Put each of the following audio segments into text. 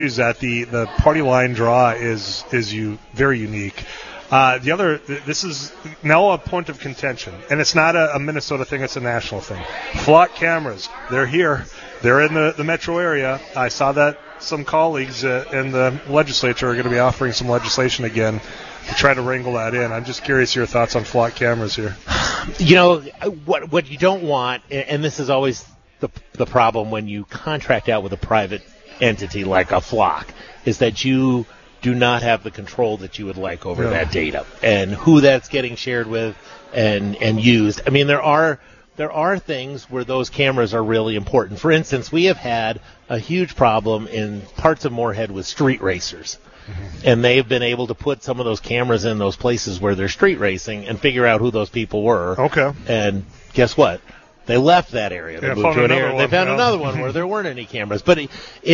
is that the party line draw is very unique. This is now a point of contention, and it's not a Minnesota thing, it's a national thing. Flock cameras, they're here. They're in the metro area. I saw that some colleagues in the legislature are going to be offering some legislation again to try to wrangle that in. I'm just curious your thoughts on flock cameras here. What you don't want, and this is always the problem when you contract out with a private entity like a flock, is that you do not have the control that you would like over that data and who that's getting shared with and used. I mean, there are things where those cameras are really important. For instance, we have had a huge problem in parts of Moorhead with street racers. Mm-hmm. And they've been able to put some of those cameras in those places where they're street racing and figure out who those people were. Okay. And guess what? They left that area. They moved to an area. They found another one where there weren't any cameras. But it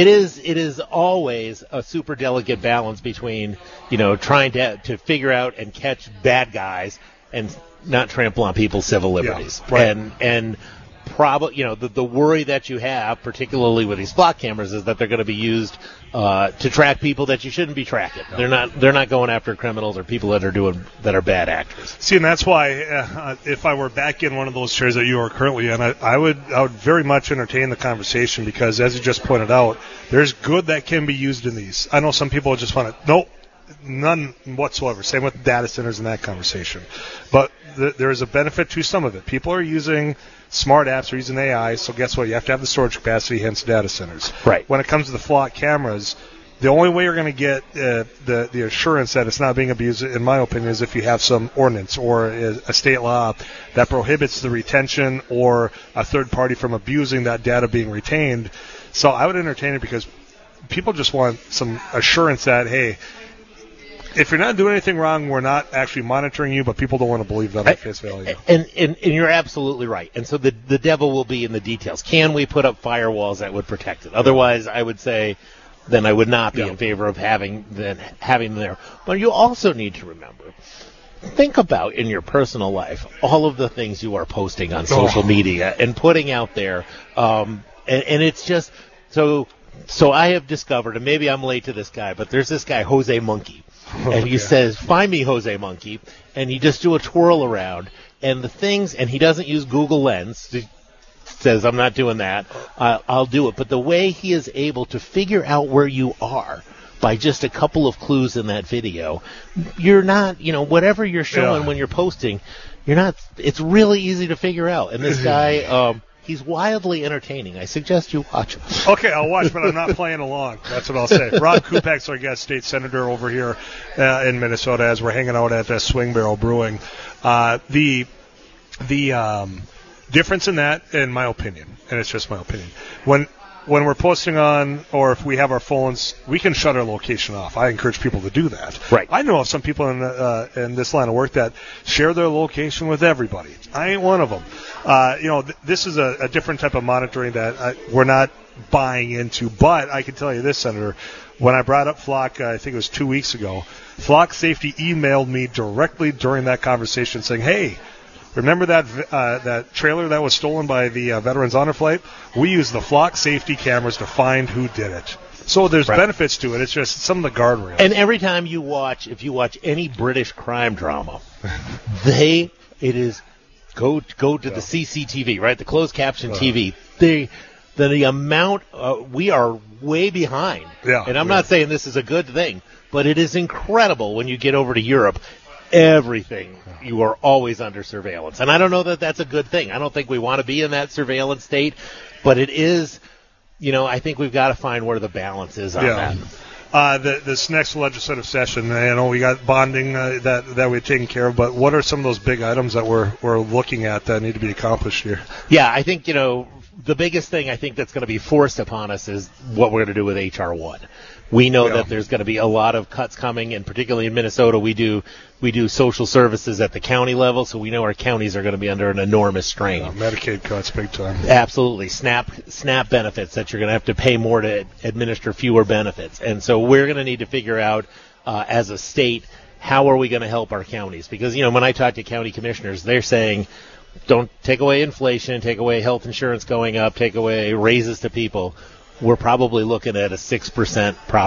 is always a super delicate balance between, trying to figure out and catch bad guys and not trample on people's civil liberties. Yeah, right. And probably, the worry that you have, particularly with these flock cameras, is that they're going to be used to track people that you shouldn't be tracking. No. They're not going after criminals or people that are bad actors. See, and that's why if I were back in one of those chairs that you are currently in, I would very much entertain the conversation because, as you just pointed out, there's good that can be used in these. I know some people just want to, nope, none whatsoever. Same with data centers and that conversation. But there is a benefit to some of it. People are using smart apps, are using AI, so guess what? You have to have the storage capacity, hence data centers. Right. When it comes to the flock cameras, the only way you're going to get the assurance that it's not being abused, in my opinion, is if you have some ordinance or a state law that prohibits the retention or a third party from abusing that data being retained. So I would entertain it because people just want some assurance that, hey, if you're not doing anything wrong, we're not actually monitoring you, but people don't want to believe that at face value. And you're absolutely right. And so the devil will be in the details. Can we put up firewalls that would protect it? Otherwise, I would say then I would not be in favor of having them there. But you also need to remember, think about in your personal life all of the things you are posting on social media and putting out there. And it's just so I have discovered, and maybe I'm late to this guy, but there's this guy, Jose Monkey. And he says, find me Jose Monkey, and he just do a twirl around, and the things, and he doesn't use Google Lens, he says, I'm not doing that, I'll do it. But the way he is able to figure out where you are by just a couple of clues in that video, you're not, whatever you're showing when you're posting, it's really easy to figure out. And this guy, he's wildly entertaining. I suggest you watch him. Okay, I'll watch, but I'm not playing along. That's what I'll say. Rob Kupak's our guest state senator over here in Minnesota as we're hanging out at Swing Barrel Brewing. The difference in that, in my opinion, and it's just my opinion, when we're posting on, or if we have our phones, we can shut our location off. I encourage people to do that. Right. I know of some people in this line of work that share their location with everybody. I ain't one of them. This is a different type of monitoring that we're not buying into. But I can tell you this, Senator, when I brought up Flock, I think it was 2 weeks ago, Flock Safety emailed me directly during that conversation saying, hey, remember that trailer that was stolen by the Veterans Honor Flight? We used the Flock Safety cameras to find who did it. So there's benefits to it. It's just some of the guardrails. And every time if you watch any British crime drama, go to the CCTV, right? The closed caption TV. The amount we are way behind. Yeah, and I'm not saying this is a good thing, but it is incredible when you get over to Europe. Everything, you are always under surveillance. And I don't know that that's a good thing. I don't think we want to be in that surveillance state, but it is, I think we've got to find where the balance is on that. This next legislative session, I know we got bonding that we're taking care of, but what are some of those big items that we're looking at that need to be accomplished here? Yeah, I think, the biggest thing I think that's going to be forced upon us is what we're going to do with H.R. 1. We know that there's going to be a lot of cuts coming, and particularly in Minnesota, we do social services at the county level, so we know our counties are going to be under an enormous strain. Medicaid cuts big time. Absolutely. SNAP benefits that you're going to have to pay more to administer fewer benefits. And so we're going to need to figure out, as a state, how are we going to help our counties? Because, when I talk to county commissioners, they're saying, don't take away inflation, take away health insurance going up, take away raises to people. we're probably looking at a 6%